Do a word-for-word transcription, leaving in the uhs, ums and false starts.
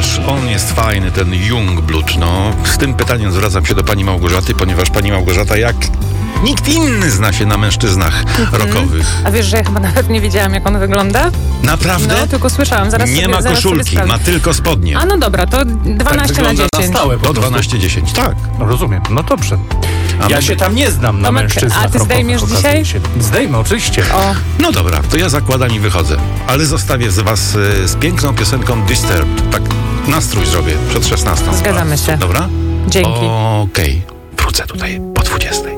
ależ on jest fajny, ten Youngblood, no. Z tym pytaniem zwracam się do pani Małgorzaty, ponieważ pani Małgorzata jak nikt inny zna się na mężczyznach mhm. rockowych. A wiesz, że ja chyba nawet nie wiedziałam, jak on wygląda? Naprawdę? No, tylko słyszałam. Zaraz nie sobie, ma zaraz koszulki, ma tylko spodnie. A no dobra, to dwanaście tak na dziesięć. Na stałe, po dwanaście dziesięć, tak. No, rozumiem, no dobrze. A ja my... się tam nie znam na Tomek, mężczyznach a ty zdejmiesz rockowych, dzisiaj? Zdejmę, oczywiście. O. No dobra, to ja zakładam i wychodzę. Ale zostawię z was y, z piękną piosenką Disturbed. Tak nastrój zrobię przed szesnastą. Zgadzamy się. Dobra? Dzięki. Okej. Okay. Wrócę tutaj po dwudziestej.